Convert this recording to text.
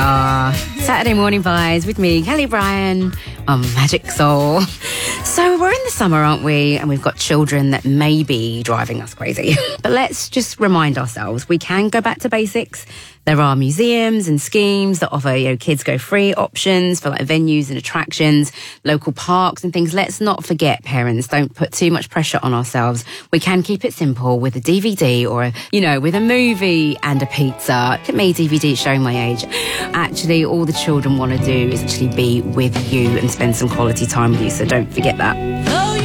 Saturday Morning Vibes with me, Kelly Bryan, on Magic Soul. So we're in the summer, aren't we? And we've got children that may be driving us crazy. But let's just remind ourselves, we can go back to basics. There are museums and schemes that offer, kids go free options for like venues and attractions, local parks and things. Let's not forget, parents, don't put too much pressure on ourselves. We can keep it simple with a DVD or, with a movie and a pizza. Look at me, DVD, showing my age. Actually, all the children want to do is actually be with you and spend some quality time with you. So don't forget that.